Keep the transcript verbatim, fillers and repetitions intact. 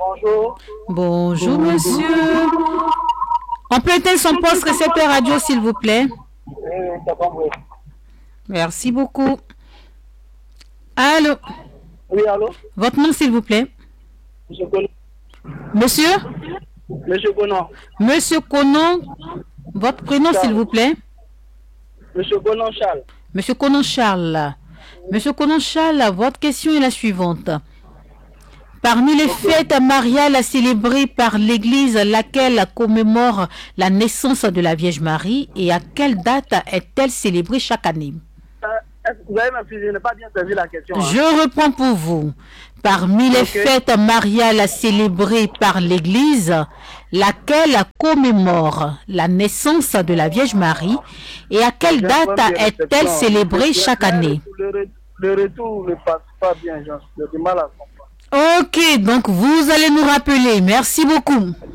Bonjour. Bonjour, monsieur. On peut éteindre son poste récepteur radio, s'il vous plaît. Oui, c'est compris. Merci beaucoup. Allô? Oui, allô? Votre nom, s'il vous plaît? Monsieur Conan. Monsieur? Monsieur Conan. Monsieur Conan. Votre prénom, s'il vous plaît? Monsieur Conan Charles. Monsieur Conan Charles. Monsieur Conan Charles, votre question est la suivante. Parmi les fêtes mariales célébrées par l'Église, laquelle commémore la naissance de la Vierge Marie, et à quelle date est-elle célébrée chaque année? Vous avez ma fille, je n'ai pas bien saisi la question. Hein? Je reprends pour vous. Parmi les okay. fêtes mariales célébrées par l'Église, laquelle commémore la naissance de la Vierge Marie, et à quelle je date est-elle célébrée chaque année? Le, le retour ne passe pas bien, j'ai du mal à comprendre. Ok, donc vous allez nous rappeler. Merci beaucoup.